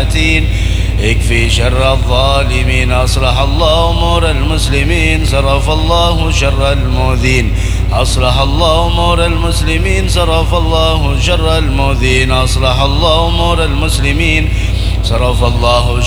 المتين اكفي شر الظالمين أصلح الله أمور المسلمين صرف الله شر المؤذين أصلح الله أمور المسلمين صرف الله شر المؤذين أصلح الله أمور المسلمين صرف الله